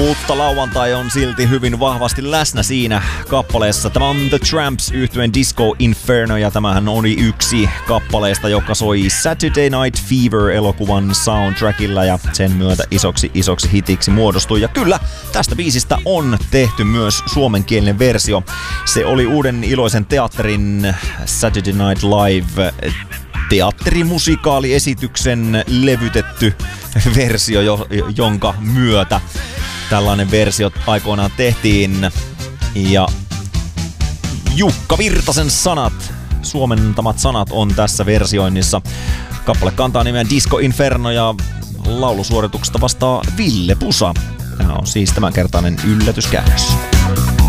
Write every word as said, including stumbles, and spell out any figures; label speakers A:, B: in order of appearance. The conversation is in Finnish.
A: Mutta lauantai on silti hyvin vahvasti läsnä siinä kappaleessa. Tämä on The Tramps yhtyeen Disco Inferno ja tämähän oli yksi kappaleista, joka soi Saturday Night Fever-elokuvan soundtrackilla ja sen myötä isoksi isoksi hitiksi muodostui. Ja kyllä, tästä biisistä on tehty myös suomenkielinen versio. Se oli Uuden iloisen teatterin Saturday Night Live teatterimusikaaliesityksen levytetty versio, jonka myötä tällainen versio aikoinaan tehtiin. Ja Jukka Virtasen sanat, suomentamat sanat on tässä versioinnissa. Kappale kantaa nimeä Disco Inferno ja laulusuorituksesta vastaa Ville Pusa. Tämä on siis tämänkertainen yllätyskäännös.